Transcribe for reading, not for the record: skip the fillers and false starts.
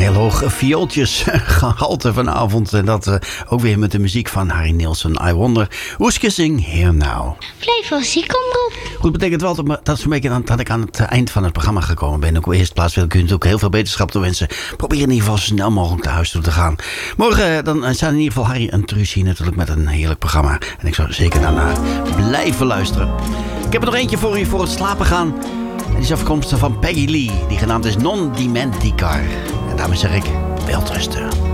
heel hoog viooltjes gehalte vanavond. En dat ook weer met de muziek van Harry Nilsson. I wonder who's kissing here now. Flevo's, kom erop. Goed, betekent wel dat zo'n beetje dat ik aan het eind van het programma gekomen ben. Ook op eerste plaats wil ik u natuurlijk heel veel beterschap toewensen. Probeer in ieder geval zo snel mogelijk naar huis toe te gaan. Morgen dan zijn in ieder geval Harry en Truus natuurlijk met een heerlijk programma. En ik zou zeker daarna blijven luisteren. Ik heb er nog eentje voor u voor het slapen gaan. En die is afkomstig van Peggy Lee. Die genaamd is Non Dimenticar. En daarmee zeg ik, welterusten.